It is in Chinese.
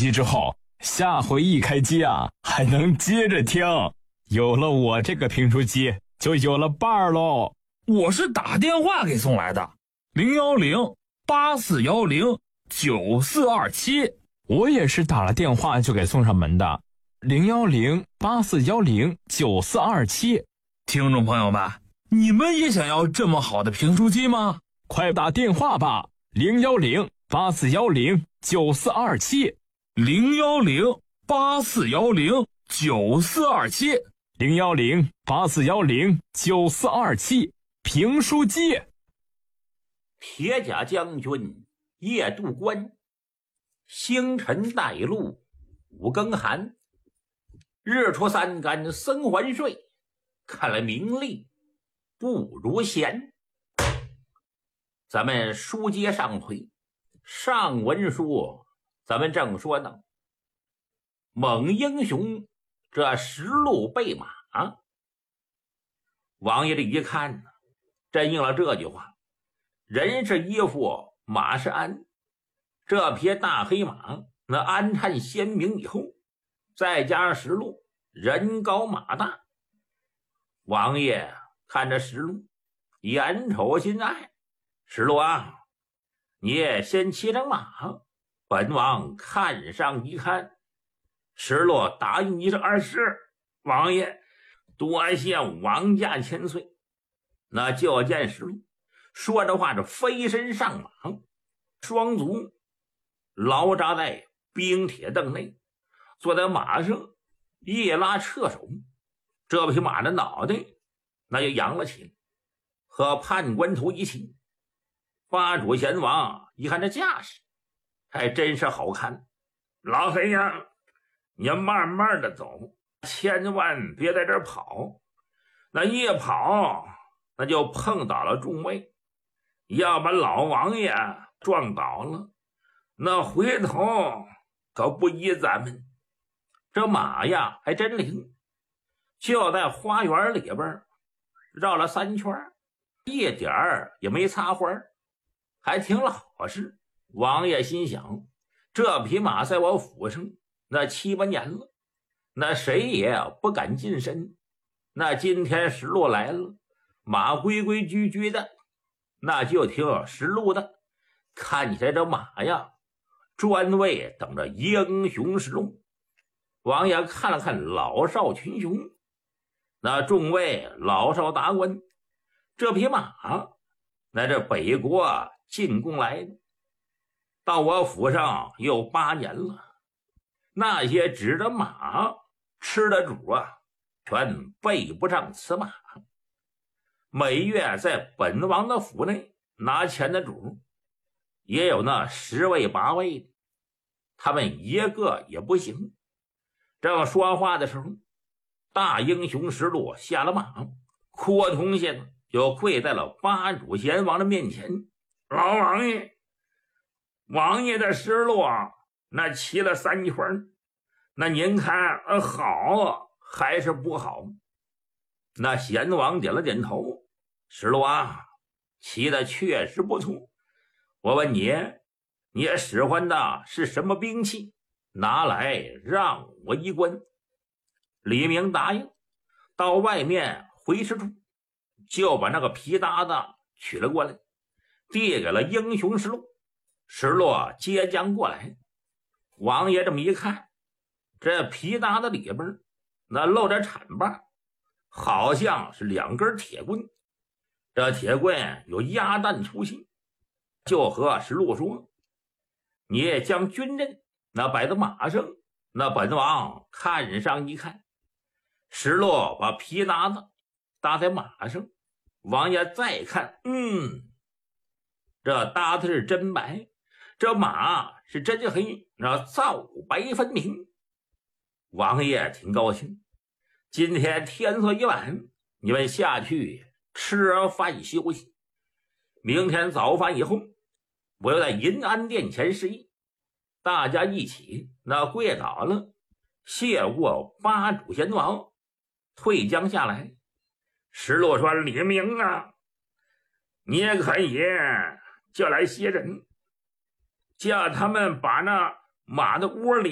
机之后，下回一开机啊，还能接着听。有了我这个评书机，就有了伴儿喽。 我是打电话给送来的，010-8410-9427。 我也是打了电话就给送上门的，010-8410-9427。 听众朋友们，你们也想要这么好的评书机吗？ 快打电话吧，010-8410-9427。 010-8410-9427。 010-8410-9427。评书机。 铁甲将军夜渡关，星辰带路五更寒。日出三竿僧还睡，看来名利不如闲。咱们书接上回，上文书咱们正说到，猛英雄这石路备马。王爷这一看呢，真应了这句话，人是衣服，马是鞍。这匹大黑马那鞍颤鲜明以后，再加上石路人高马大，王爷看着石路眼瞅心爱。石路啊，你也先骑上马，本王看上一看。石路答应一声：“是王爷，多谢王家千岁。”那就见石路说着话，这飞身上马，双足牢扎在冰铁凳内，坐在马上一拉掣手，这匹马的脑袋那就扬了起来，和判官头一起。八主贤王一看这架势，还真是好看。老黑呀，你慢慢的走，千万别在这儿跑，那一跑那就碰倒了众位，要把老王爷撞倒了，那回头可不依咱们。这马呀还真灵，就在花园里边绕了3圈，一点儿也没擦花，还挺老实。王爷心想，这匹马在我府上那7、8年了，那谁也不敢近身。那今天石路来了，马规规矩矩的，那就听石路的。看起来这马呀，专为等着英雄石路。王爷看了看老少群雄，那众位老少达官，这匹马那这北国进贡来的，到我府上有8年了，那些指着马吃的主啊，全背不上此马。每月在本王的府内拿钱的主也有那10位8位的，他们一个也不行。正说话的时候，大英雄石路下了马，阔通下子就跪在了八主贤王的面前。老王爷，王爷的石路那骑了3圈，那您看好还是不好？那贤王点了点头。石路啊，骑的确实不错。我问你，你使唤的是什么兵器？拿来让我一观。李明答应，到外面回师处，就把那个皮搭子取了过来，递给了英雄石路。石路接将过来，王爷这么一看，这皮搭子里边那露着铲把，好像是2根铁棍，这铁棍有鸭蛋粗细，就和石路说：“你也将军刃那摆在马上，那本王看上一看。”石路把皮搭子搭在马上，王爷再看，这搭子是真白，这马是真黑，那皂白分明。王爷挺高兴，今天天色已晚，你们下去吃饭休息。明天早饭以后，我要在银安殿前示意，大家一起那跪倒了，谢过八主贤王，退将下来。石路说：“李明啊，你也可以叫来些人，叫他们把那马的窝里